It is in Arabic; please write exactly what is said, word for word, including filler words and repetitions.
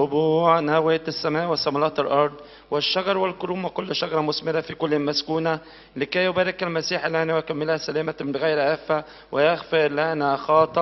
الربوع نوات السماء وثمرات الأرض والشجر والكروم وكل شجرة مثمرة في كل مسكونة، لكي يبارك المسيح لنا ويكملها سلامة بغير آفة ويغفر لنا خطايانا.